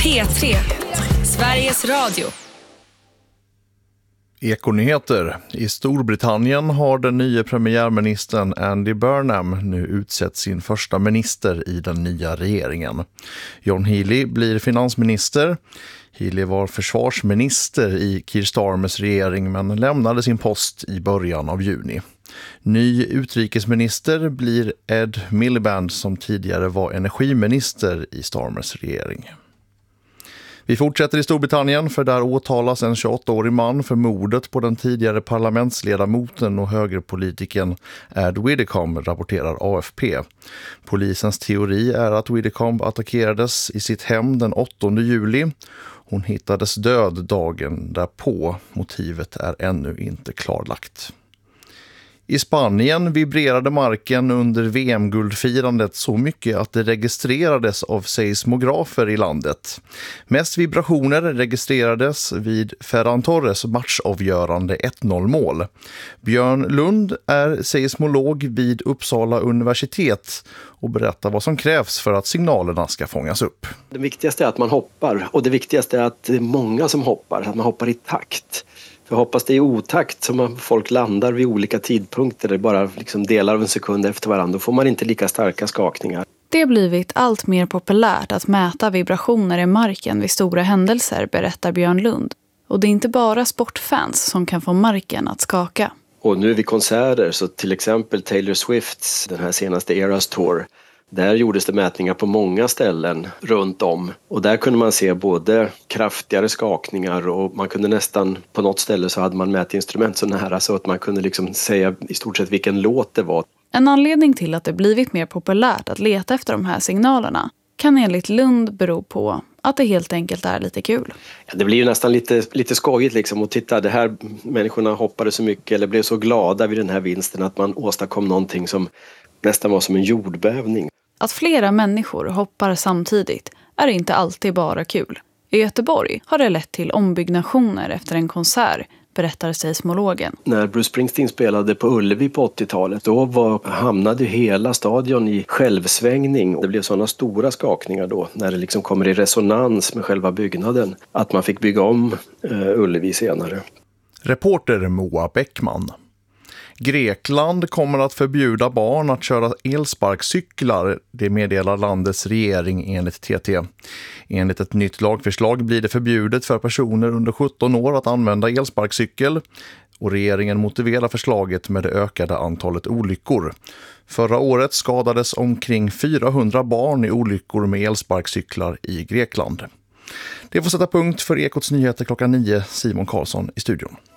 P3, Sveriges Radio. Ekonyheter. I Storbritannien har den nya premiärministern Andy Burnham nu utsett sin första minister i den nya regeringen. John Healey blir finansminister. Healey var försvarsminister i Keir Starmers regering men lämnade sin post i början av juni. Ny utrikesminister blir Ed Miliband som tidigare var energiminister i Starmers regering. Vi fortsätter i Storbritannien för där åtalas en 28-årig man för mordet på den tidigare parlamentsledamoten och högerpolitiken Ed Widdecombe, rapporterar AFP. Polisens teori är att Widdecombe attackerades i sitt hem den 8 juli. Hon hittades död dagen därpå. Motivet är ännu inte klarlagt. I Spanien vibrerade marken under VM-guldfirandet så mycket att det registrerades av seismografer i landet. Mest vibrationer registrerades vid Ferran Torres matchavgörande 1-0-mål. Björn Lund är seismolog vid Uppsala universitet och berättar vad som krävs för att signalerna ska fångas upp. Det viktigaste är att man hoppar och det viktigaste är att det är många som hoppar, att man hoppar i takt. För hoppas det är i otakt som folk landar vid olika tidpunkter, det är bara liksom delar av en sekund efter varandra, då får man inte lika starka skakningar. Det har blivit allt mer populärt att mäta vibrationer i marken vid stora händelser, berättar Björn Lund. Och det är inte bara sportfans som kan få marken att skaka. Och nu vid konserter, så till exempel Taylor Swifts, den här senaste Eras Tour, där gjordes det mätningar på många ställen runt om. Och där kunde man se både kraftigare skakningar och man kunde nästan, på något ställe så hade man mätinstrument så nära så att man kunde liksom säga i stort sett vilken låt det var. En anledning till att det blivit mer populärt att leta efter de här signalerna kan enligt Lund bero på att det helt enkelt är lite kul. Ja, det blir ju nästan lite skojigt liksom att titta, det här människorna hoppade så mycket eller blev så glada vid den här vinsten att man åstadkom någonting som nästan var som en jordbävning. Att flera människor hoppar samtidigt är inte alltid bara kul. I Göteborg har det lett till ombyggnationer efter en konsert, berättar seismologen. När Bruce Springsteen spelade på Ullevi på 80-talet, då hamnade hela stadion i självsvängning. Det blev sådana stora skakningar då, när det liksom kommer i resonans med själva byggnaden, att man fick bygga om Ullevi senare. Reporter Moa Bäckman. Grekland kommer att förbjuda barn att köra elsparkcyklar, det meddelar landets regering enligt TT. Enligt ett nytt lagförslag blir det förbjudet för personer under 17 år att använda elsparkcykel och regeringen motiverar förslaget med det ökade antalet olyckor. Förra året skadades omkring 400 barn i olyckor med elsparkcyklar i Grekland. Det får sätta punkt för Ekots nyheter klockan 9. Simon Karlsson i studion.